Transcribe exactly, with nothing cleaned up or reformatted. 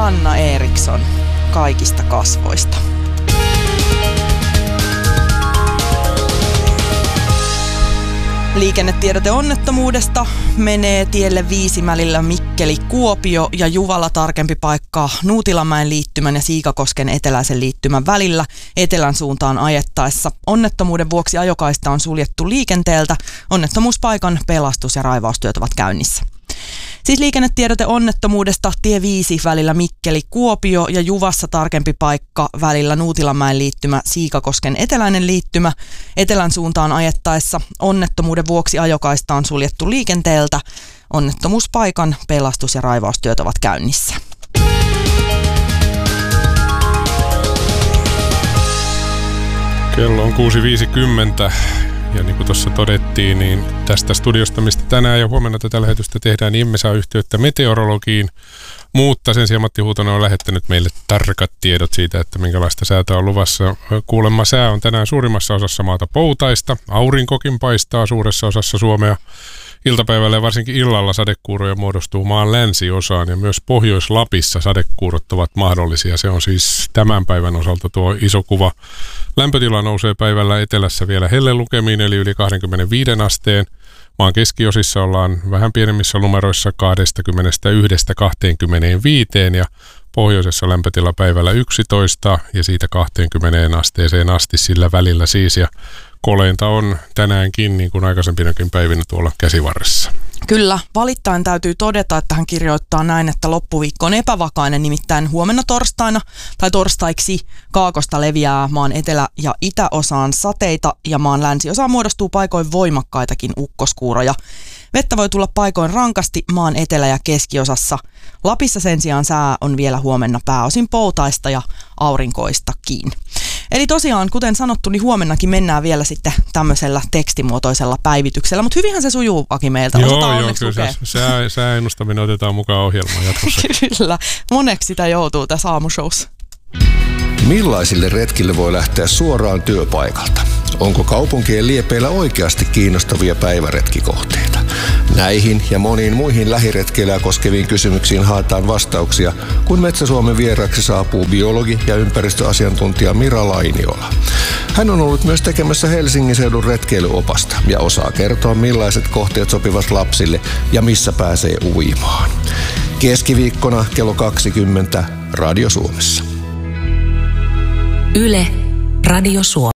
Anna Eriksson Kaikista kasvoista. Liikennetiedote onnettomuudesta menee tielle viisi välillä Mikkeli-Kuopio ja Juvalla tarkempi paikka Nuutilanmäen liittymän ja Siikakosken eteläisen liittymän välillä etelän suuntaan ajettaessa. Onnettomuuden vuoksi ajokaista on suljettu liikenteeltä. Onnettomuuspaikan pelastus- ja raivaustyöt ovat käynnissä. Siis liikennetiedote onnettomuudesta tie viisi välillä Mikkeli-Kuopio ja Juvassa tarkempi paikka välillä Nuutilanmäen liittymä Siikakosken eteläinen liittymä etelän suuntaan ajettaessa. Onnettomuuden vuoksi ajokaista on suljettu liikenteeltä. Onnettomuuspaikan pelastus- ja raivaustyöt ovat käynnissä. Kello on kuusi viisikymmentä. Ja niin kuin tuossa todettiin, niin tästä studiosta, mistä tänään ja huomenna tätä lähetystä tehdään, niin emme saa yhteyttä meteorologiin. Mutta sen sijaan Matti Huutonen on lähettänyt meille tarkat tiedot siitä, että minkälaista säätä on luvassa. Kuulemma sää on tänään suurimmassa osassa maata poutaista. Aurinkokin paistaa suuressa osassa Suomea. Iltapäivällä ja varsinkin illalla sadekuuroja muodostuu maan länsiosaan ja myös Pohjois-Lapissa sadekuurot ovat mahdollisia. Se on siis tämän päivän osalta tuo iso kuva. Lämpötila nousee päivällä etelässä vielä hellelukemiin eli yli kaksikymmentäviisi asteen. Maan keskiosissa ollaan vähän pienemmissä numeroissa kaksikymmentäyksi kaksikymmentäviisi ja pohjoisessa lämpötila päivällä yksitoista ja siitä kaksikymmentä asteeseen asti sillä välillä siis. Ja koleinta on tänäänkin niin kuin aikaisempinakin päivinä tuolla käsivarressa. Kyllä, valittain täytyy todeta, että hän kirjoittaa näin, että loppuviikko on epävakainen, nimittäin huomenna torstaina tai torstaiksi kaakosta leviää maan etelä- ja itäosaan sateita ja maan länsiosaan muodostuu paikoin voimakkaitakin ukkoskuuroja. Vettä voi tulla paikoin rankasti maan etelä- ja keskiosassa. Lapissa sen sijaan sää on vielä huomenna pääosin poutaista ja aurinkoistakin. Eli tosiaan, kuten sanottu, niin huomennakin mennään vielä sitten tämmöisellä tekstimuotoisella päivityksellä, mutta hyvinhän se sujuu Aki meiltä. Joo, Osataan joo, kyllä sää, sääennustaminen otetaan mukaan ohjelmaan jatkossa. Kyllä, moneksi sitä joutuu tässä aamushowssa. Millaisille retkille voi lähteä suoraan työpaikalta? Onko kaupunkien liepeillä oikeasti kiinnostavia päiväretkikohteita? Näihin ja moniin muihin lähiretkeilyä koskeviin kysymyksiin haetaan vastauksia, kun Metsä-Suomen vieraaksi saapuu biologi ja ympäristöasiantuntija Mira Lainiola. Hän on ollut myös tekemässä Helsingin seudun retkeilyopasta ja osaa kertoa, millaiset kohteet sopivat lapsille ja missä pääsee uimaan. Keskiviikkona kello kaksikymmentä Radio Suomessa. Yle, Radio Suomi.